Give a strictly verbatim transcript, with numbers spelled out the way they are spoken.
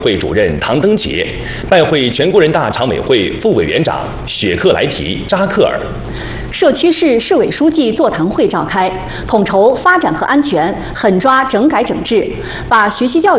会主任唐登杰拜会全国人大常委会副委员长雪克莱提扎克尔。 社区市市委书记座谈会召开，统筹发展和安全，狠抓整改整治，把学习教育